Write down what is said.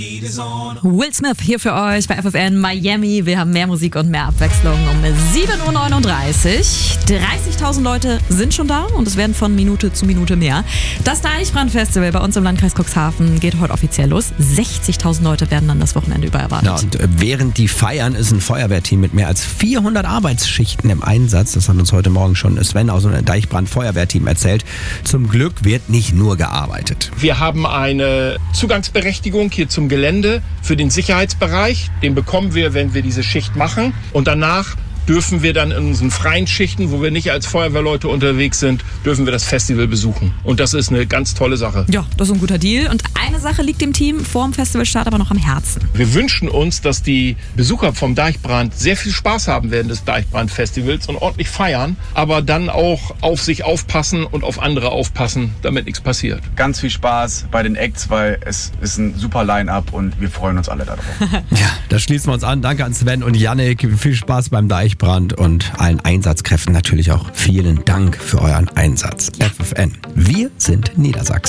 Will Smith hier für euch bei FFN Miami. Wir haben mehr Musik und mehr Abwechslung um 7.39 Uhr. 30.000 Leute sind schon da und es werden von Minute zu Minute mehr. Das Deichbrand-Festival bei uns im Landkreis Cuxhaven geht heute offiziell los. 60.000 Leute werden dann das Wochenende über erwartet. Ja, und während die feiern, ist ein Feuerwehrteam mit mehr als 400 Arbeitsschichten im Einsatz. Das hat uns heute Morgen schon Sven aus dem Deichbrand-Feuerwehrteam erzählt. Zum Glück wird nicht nur gearbeitet. Wir haben eine Zugangsberechtigung hier zum Gelände für den Sicherheitsbereich. Den bekommen wir, wenn wir diese Schicht machen. Und danach dürfen wir dann in unseren freien Schichten, wo wir nicht als Feuerwehrleute unterwegs sind, dürfen wir das Festival besuchen. Und das ist eine ganz tolle Sache. Ja, das ist ein guter Deal. Und eine Sache liegt dem Team vor dem Festivalstart aber noch am Herzen. Wir wünschen uns, dass die Besucher vom Deichbrand sehr viel Spaß haben während des Deichbrand-Festivals und ordentlich feiern, aber dann auch auf sich aufpassen und auf andere aufpassen, damit nichts passiert. Ganz viel Spaß bei den Acts, weil es ist ein super Line-Up und wir freuen uns alle darauf. Ja, da schließen wir uns an. Danke an Sven und Yannick. Viel Spaß beim Deichbrand und allen Einsatzkräften natürlich auch vielen Dank für euren Einsatz. FFN. Wir sind Niedersachsen.